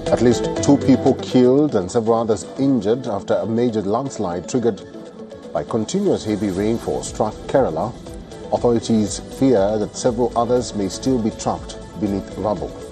At least 2 people killed and several others injured after a major landslide triggered by continuous heavy rainfall struck Kerala. Authorities fear that several others may still be trapped beneath rubble.